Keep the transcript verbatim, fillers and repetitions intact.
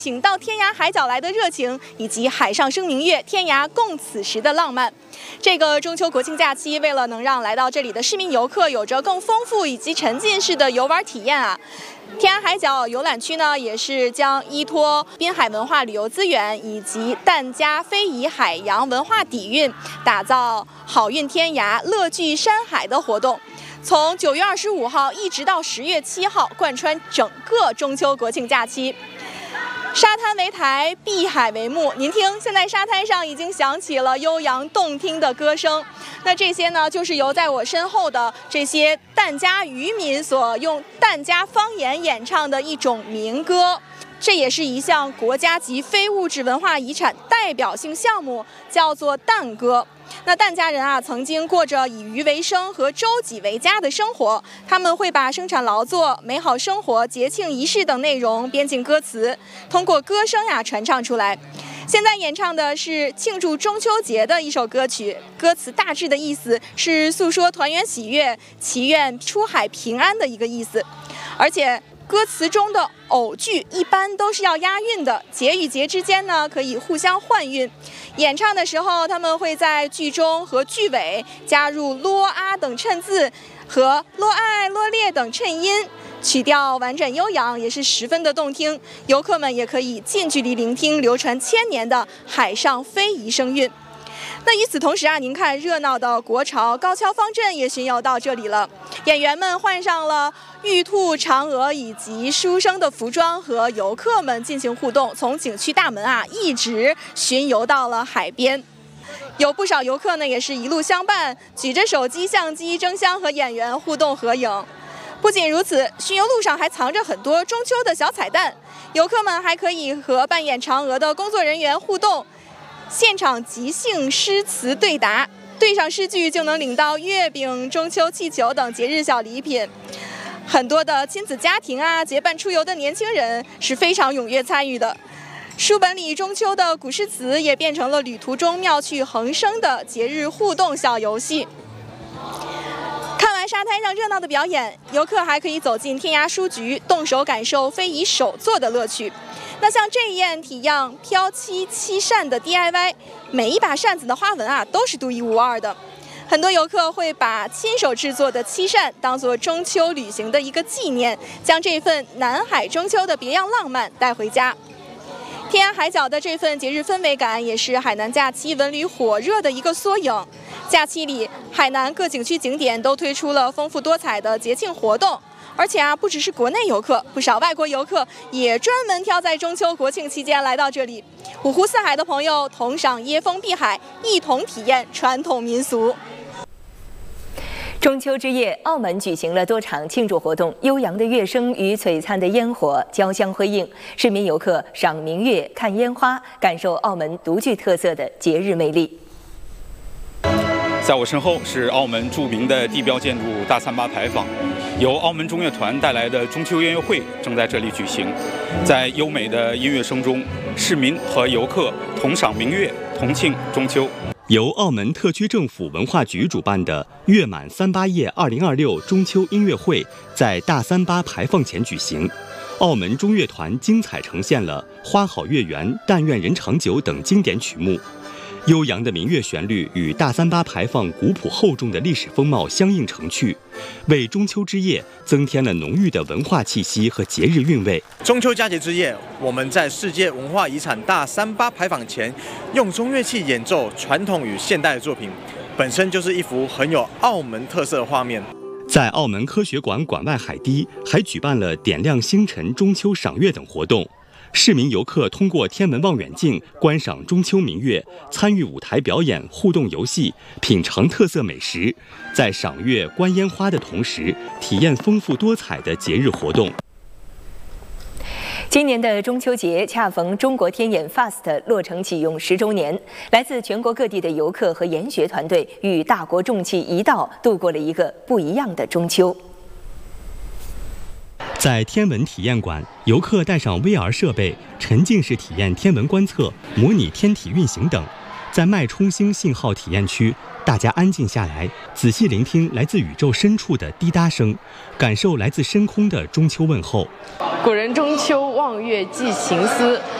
请到天涯海角来的热情，以及海上生明月，天涯共此时的浪漫。这个中秋国庆假期，为了能让来到这里的市民游客有着更丰富以及沉浸式的游玩体验啊，天涯海角游览区呢，也是将依托滨海文化旅游资源以及疍家非遗海洋文化底蕴，打造好运天涯、乐聚山海的活动。从九月二十五号一直到十月七号，贯穿整个中秋国庆假期。沙滩为台，碧海为幕。您听，现在沙滩上已经响起了悠扬动听的歌声。那这些呢，就是由在我身后的这些疍家渔民所用疍家方言演唱的一种民歌。这也是一项国家级非物质文化遗产代表性项目，叫做疍歌。那疍家人啊，曾经过着以渔为生和周己为家的生活，他们会把生产劳作、美好生活、节庆仪式等内容编进歌词，通过歌声呀、啊、传唱出来。现在演唱的是庆祝中秋节的一首歌曲，歌词大致的意思是诉说团圆喜悦、祈愿出海平安的一个意思，而且歌词中的偶句一般都是要押韵的，节与节之间呢可以互相换韵。演唱的时候，他们会在句中和句尾加入咯啊等衬字和咯爱、咯烈等衬音，曲调完整悠扬，也是十分的动听。游客们也可以近距离聆听流传千年的海上非遗声韵。那与此同时啊，您看热闹的国潮高跷方阵也巡游到这里了。演员们换上了玉兔、嫦娥以及书生的服装，和游客们进行互动，从景区大门啊一直巡游到了海边。有不少游客呢也是一路相伴，举着手机、相机争相和演员互动合影。不仅如此，巡游路上还藏着很多中秋的小彩蛋，游客们还可以和扮演嫦娥的工作人员互动，现场即兴诗词对答，对上诗句就能领到月饼、中秋气球等节日小礼品。很多的亲子家庭啊，结伴出游的年轻人是非常踊跃参与的。书本里中秋的古诗词也变成了旅途中妙趣横生的节日互动小游戏。看完沙滩上热闹的表演，游客还可以走进天涯书局，动手感受非遗手作的乐趣。那像这一件体样飘漆漆扇的 D I Y， 每一把扇子的花纹啊都是独一无二的。很多游客会把亲手制作的漆扇当作中秋旅行的一个纪念，将这份南海中秋的别样浪漫带回家。天涯海角的这份节日氛围感，也是海南假期文旅火热的一个缩影。假期里，海南各景区景点都推出了丰富多彩的节庆活动。而且啊，不只是国内游客，不少外国游客也专门挑在中秋国庆期间来到这里。五湖四海的朋友同赏椰风碧海，一同体验传统民俗。 中秋之夜，澳门举行了多场庆祝活动，悠扬的乐声与璀璨的烟火交相辉映，市民游客赏明月、看烟花，感受澳门独具特色的节日魅力。 在我身后是澳门著名的地标建筑大三巴牌坊，由澳门中乐团带来的中秋音乐会正在这里举行。在优美的音乐声中，市民和游客同赏明月，同庆中秋。 由澳门特区政府文化局主办的“月满三八夜二零二六”中秋音乐会在大三巴牌坊前举行。澳门中乐团精彩呈现了《花好月圆》《但愿人长久》等经典曲目。悠扬的民乐旋律与大三巴牌坊古朴厚重的历史风貌相映成趣，为中秋之夜增添了浓郁的文化气息和节日韵味。 中秋佳节之夜，我们在世界文化遗产大三巴牌坊前，用中乐器演奏传统与现代的作品，本身就是一幅很有澳门特色的画面。 在澳门科学馆馆外海堤还举办了点亮星辰、中秋赏月等活动。市民游客通过天文望远镜观赏中秋明月，参与舞台表演、互动游戏，品尝特色美食，在赏月、观烟花的同时，体验丰富多彩的节日活动。 今年的中秋节恰逢中国天眼 Fast 落成启用十周年，来自全国各地的游客和研学团队与大国重器一道，度过了一个不一样的中秋。 在天文体验馆，游客带上 V R 设备，沉浸式体验天文观测、模拟天体运行等。在脉冲星信号体验区，大家安静下来，仔细聆听来自宇宙深处的滴答声，感受来自深空的中秋问候。 古人中秋望望月寄情思。